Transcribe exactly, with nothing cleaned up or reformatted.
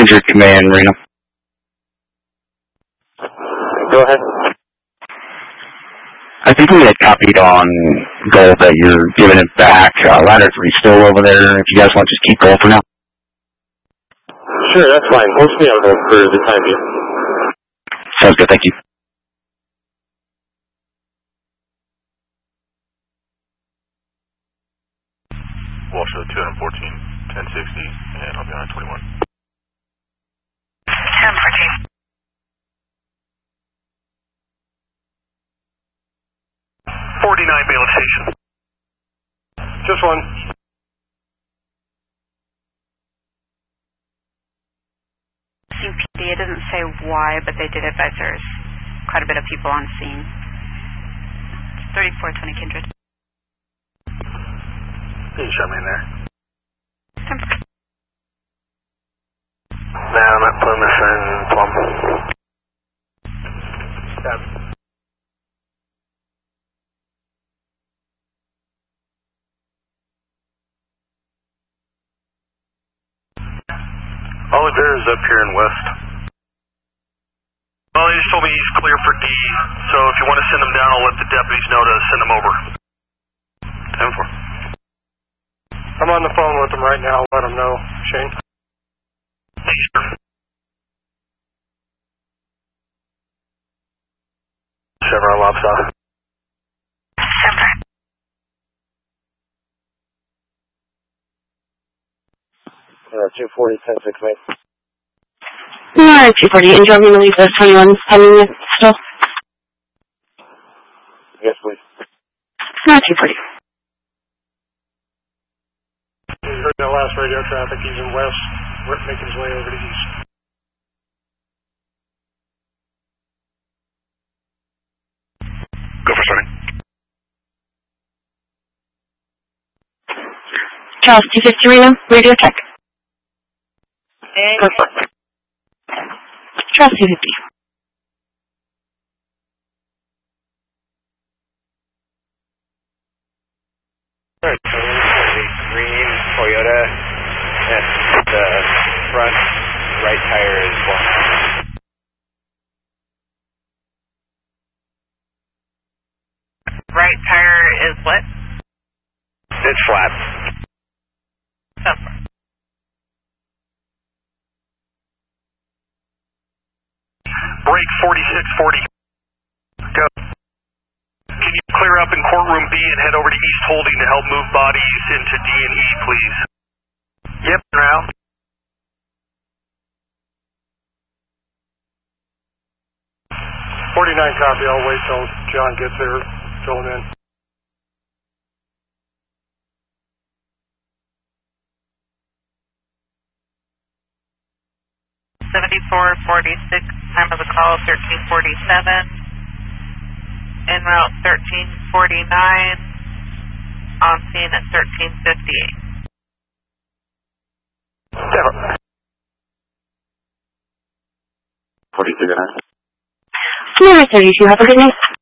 Kindred Command, Reno. Go ahead. I think we had copied on Gold that you're giving it back. Uh, ladder three still over there. If you guys want to just keep Gold for now. Sure, that's fine. Hold me on hold for the time being. Sounds good, thank you. Walsha two fourteen, ten sixty, and I'll be on twenty-one. ten fourteen. forty-nine Bailiff Station. Just one. P D, it doesn't say why, but they did advise there's quite a bit of people on scene. thirty-four twenty Kindred. Can you shut me in there? ten Man, I'm at Plymouth and Plum. Tab. Oliver is up here in West. Well, he just told me he's clear for D, so if you want to send him down, I'll let the deputies know to send him over. ten four. I'm on the phone with him right now. Let him know, Shane. Thank you, sir. Chevron Lobster. Uh, two forty, ten six, mate. Alright, two forty. And do you want me to leave those twenty-ones pending it still? Yes, please. No, two forty. We heard that last radio traffic. He's in west. We're making his way over to east. Go for starting. Charles two fifty Reno, radio check. Perfect. Charles two fifty. Alright, so a green Toyota, and the front right tire is blown out. Right tire is what? It's flat. Oh. Break forty-six forty. Go. Can you clear up in courtroom B and head over to East Holding to help move bodies into D and E, please? Yep, now. forty-nine copy. I'll wait till John gets there. Fill him in. seventy-four forty-six, time of the call thirteen forty-seven. En route thirteen forty-nine. On scene at thirteen fifty-eight. Seven. forty-two, good night. Alright, thirty-two. Have a good night.